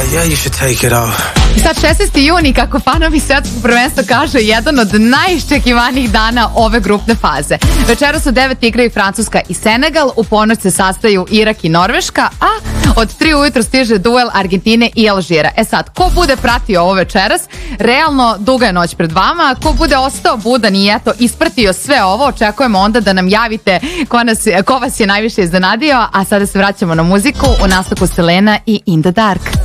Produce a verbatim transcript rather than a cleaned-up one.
yeah, you should take it off. I sad šesnaesti juni, kako fanovi svetskog prvenstva kaže, jedan od najiščekivanijih dana ove grupne faze. Večeras u devet igraju Francuska i Senegal, u ponoć se sastaju Irak i Norveška, a od tri ujutro stiže duel Argentine i Alžira. E sad, ko bude pratio ovo večeras, realno duga je noć pred vama, ko bude ostao budan i eto ispratio sve ovo, očekujemo onda da nam javite ko, nas, ko vas je najviše iznenadio, a sada se vraćamo na muziku, u nastavku Selena i In the Dark.